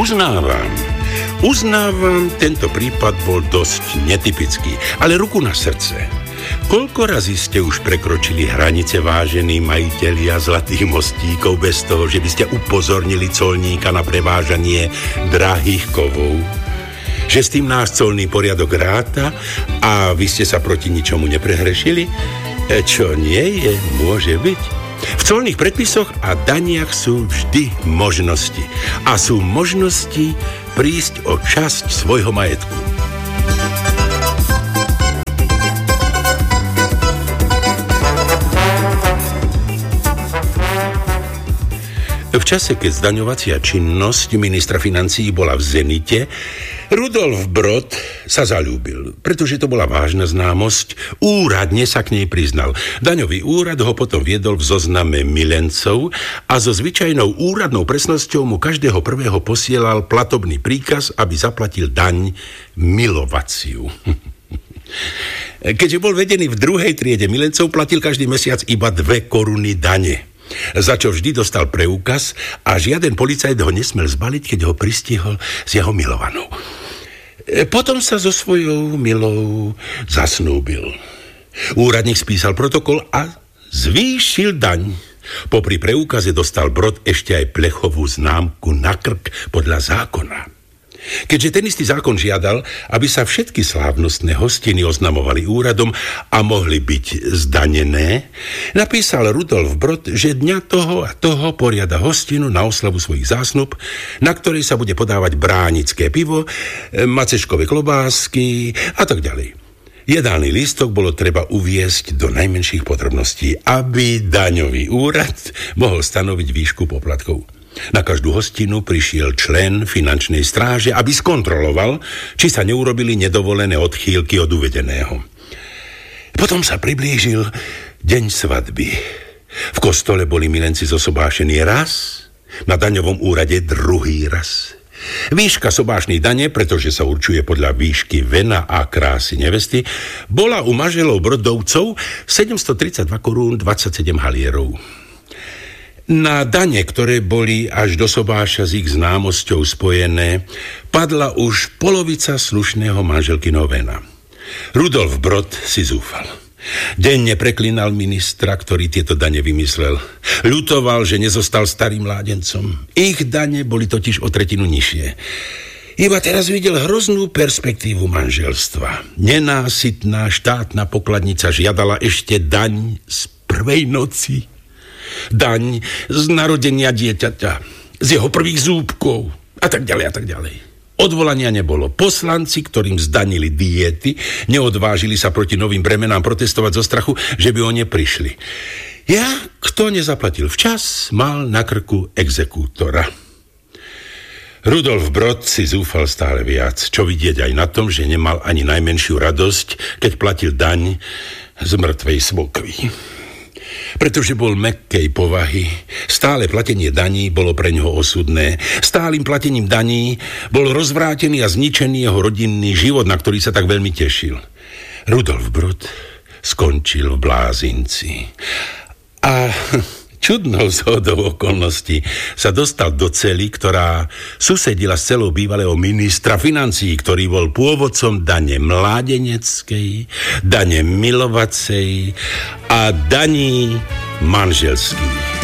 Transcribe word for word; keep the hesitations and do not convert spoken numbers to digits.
Uznávam, uznávam, tento prípad bol dosť netypický, ale ruku na srdce. Koľko razy ste už prekročili hranice, vážení majitelia zlatých mostíkov, bez toho, že by ste upozornili colníka na prevážanie drahých kovov? Že s tým náš colný poriadok ráta a vy ste sa proti ničomu neprehrešili? Čo nie je, môže byť. V colných predpisoch a daniach sú vždy možnosti. A sú možnosti prísť o časť svojho majetku. V čase, keď zdaňovacia činnosť ministra financií bola v zenite, Rudolf Brod sa zaľúbil, pretože to bola vážna známosť. Úradne sa k nej priznal. Daňový úrad ho potom viedol v zozname milencov a so zvyčajnou úradnou presnosťou mu každého prvého posielal platobný príkaz, aby zaplatil daň milovaciu. Keďže bol vedený v druhej triede milencov, platil každý mesiac iba dve koruny dane, za čo vždy dostal preukaz a žiaden policajt ho nesmel zbaliť, keď ho pristihol s jeho milovanou. Potom sa so svojou milou zasnúbil. Úradník spísal protokol a zvýšil daň. Popri preukaze dostal Brod ešte aj plechovú známku na krk podľa zákona. Keďže ten istý zákon žiadal, aby sa všetky slávnostné hostiny oznamovali úradom a mohli byť zdanené, napísal Rudolf Brod, že dňa toho a toho poriada hostinu na oslavu svojich zásnub, na ktorej sa bude podávať bránické pivo, maceškové klobásky a tak ďalej. Jedálny lístok bolo treba uviesť do najmenších podrobností, aby daňový úrad mohol stanoviť výšku poplatkov. Na každú hostinu prišiel člen finančnej stráže, aby skontroloval, či sa neurobili nedovolené odchýlky od uvedeného. Potom sa priblížil deň svadby. V kostole boli milenci zosobášení raz, na daňovom úrade druhý raz. Výška sobášnej dane, pretože sa určuje podľa výšky vena a krásy nevesty, bola u manželov Brodovcov sedemstotridsaťdva korún dvadsaťsedem halierov. Na dane, ktoré boli až do sobáša s ich známosťou spojené, padla už polovica slušného manželkyného vena. Rudolf Brod si zúfal. Denne preklínal ministra, ktorý tieto dane vymyslel. Ľutoval, že nezostal starým mládencom. Ich dane boli totiž o tretinu nižšie. Iba teraz videl hroznú perspektívu manželstva. Nenásytná štátna pokladnica žiadala ešte daň z prvej noci. Daň z narodenia dieťaťa, z jeho prvých zúbkov a tak ďalej a tak ďalej. Odvolania nebolo. Poslanci, ktorým zdanili diéty, neodvážili sa proti novým bremenám protestovať zo strachu, že by o ne prišli. Ja, kto nezaplatil včas, mal na krku exekútora. Rudolf Brod si zúfal stále viac, čo vidieť aj na tom, že nemal ani najmenšiu radosť, keď platil daň z mŕtvej smokvy. Pretože bol mäkkej povahy, stále platenie daní bolo pre ňoho osudné. Stálym platením daní bol rozvrátený a zničený jeho rodinný život, na ktorý sa tak veľmi tešil. Rudolf Brod skončil v blázinci. A čudnou zhodou okolností sa dostal do cely, ktorá susedila s celou bývalého ministra financií, ktorý bol pôvodcom dane mládeneckej, dane milovacej a daní manželských.